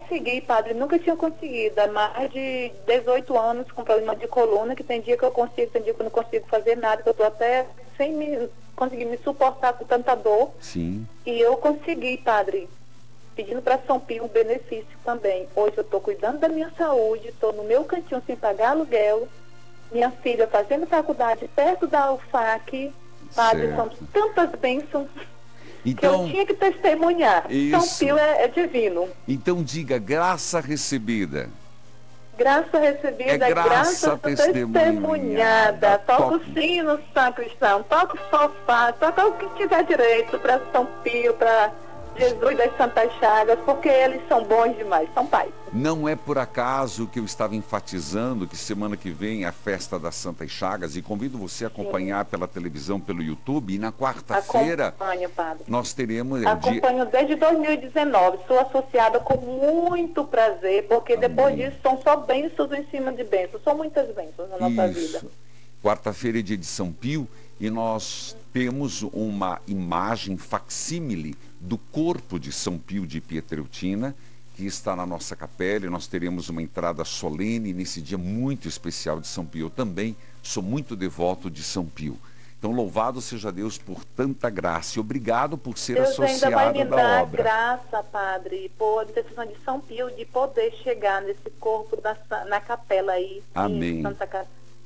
consegui, padre, nunca tinha conseguido. Há mais de 18 anos com problema de coluna, que tem dia que eu consigo, tem dia que eu não consigo fazer nada, que eu estou até sem conseguir me suportar com tanta dor. Sim. E eu consegui, padre, pedindo para São Pio um benefício também. Hoje eu estou cuidando da minha saúde, estou no meu cantinho sem pagar aluguel, minha filha fazendo faculdade perto da UFAC, padre, são tantas bênçãos que eu tinha que testemunhar. Isso. São Pio é divino. Então diga, graça recebida. Graça recebida, É graça testemunhada. Toca o sino, sacristão, toca o sofá, toca o que tiver direito para São Pio, para Jesus das Santas Chagas, porque eles são bons demais, são pais. Não é por acaso que eu estava enfatizando que semana que vem é a festa das Santas Chagas, e convido você a acompanhar pela televisão, pelo YouTube, e na quarta-feira nós teremos... Acompanho desde 2019, sou associada com muito prazer, porque Amém. Depois disso são só bênçãos em cima de bênçãos, são muitas bênçãos na nossa vida. Quarta-feira é dia de São Pio, e nós temos uma imagem facsímile do corpo de São Pio de Pietreutina, que está na nossa capela, e nós teremos uma entrada solene nesse dia muito especial de São Pio. Eu também sou muito devoto de São Pio. Então, louvado seja Deus por tanta graça, e obrigado por ser Deus associado ainda vai me da dar obra. Graça, padre, por intercessão de São Pio, de poder chegar nesse corpo na capela aí. Amém. Em Santa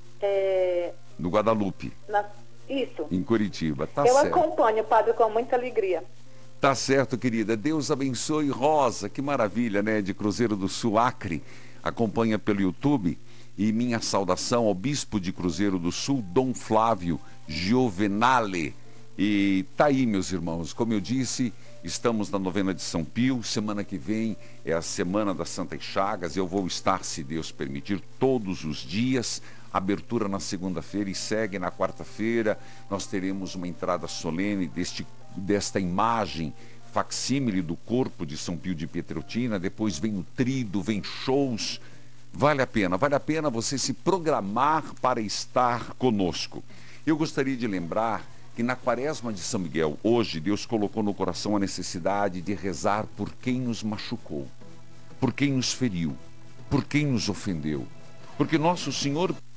No Guadalupe. Isso. Em Curitiba, tá Eu certo. acompanho, padre, com muita alegria. Tá certo, querida. Deus abençoe. Rosa, que maravilha, né? De Cruzeiro do Sul, Acre. Acompanha pelo YouTube. E minha saudação ao bispo de Cruzeiro do Sul, Dom Flávio Giovenale. E tá aí, meus irmãos. Como eu disse, estamos na novena de São Pio. Semana que vem é a Semana das Santas Chagas. Eu vou estar, se Deus permitir, todos os dias. Abertura na segunda-feira e segue na quarta-feira. Nós teremos uma entrada solene desta imagem facsímile do corpo de São Pio de Pietreutina. Depois vem o trido, vem shows. Vale a pena você se programar para estar conosco. Eu gostaria de lembrar que na Quaresma de São Miguel, hoje, Deus colocou no coração a necessidade de rezar por quem nos machucou, por quem nos feriu, por quem nos ofendeu. Porque Nosso Senhor